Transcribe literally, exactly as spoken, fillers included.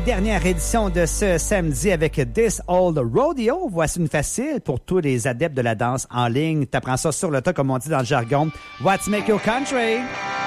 dernière édition de ce samedi avec This Old Rodeo. Voici une facile pour tous les adeptes de la danse en ligne. T'apprends ça sur le tas, comme on dit dans le jargon. What's Make Your Country?